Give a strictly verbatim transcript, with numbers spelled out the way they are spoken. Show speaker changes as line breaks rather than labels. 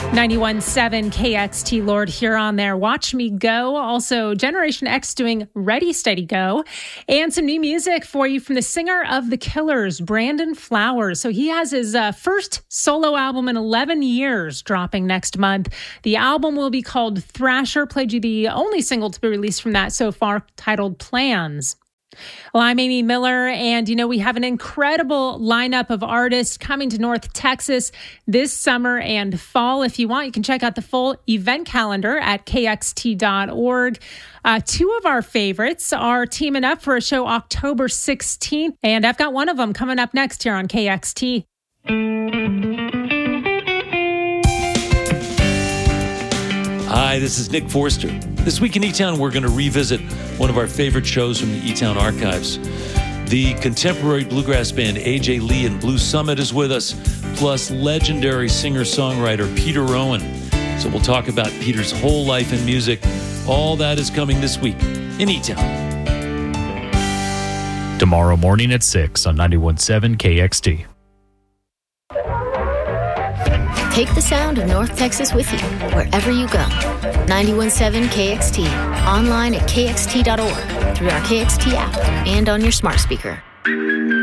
ninety-one point seven K X T, Lord Huron there. Watch Me Go. Also, Generation X doing Ready, Steady, Go. And some new music for you from the singer of The Killers, Brandon Flowers. So he has his uh, first solo album in eleven years dropping next month. The album will be called Thrasher. Played you the only single to be released from that so far, titled Plans. Well, I'm Amy Miller, and you know, we have an incredible lineup of artists coming to North Texas this summer and fall. If you want, you can check out the full event calendar at K X T dot org. Uh, two of our favorites are teaming up for a show October sixteenth, and I've got one of them coming up next here on K X T.
Hi, this is Nick Forster. This week in E-Town, we're going to revisit one of our favorite shows from the E-Town archives. The contemporary bluegrass band A J Lee and Blue Summit is with us, plus legendary singer-songwriter Peter Rowan. So we'll talk about Peter's whole life in music. All that is coming this week in E-Town.
Tomorrow morning at six on ninety-one point seven K X T.
Take the sound of North Texas with you wherever you go. ninety-one point seven K X T, online at K X T dot org, through our K X T app, and on your smart speaker.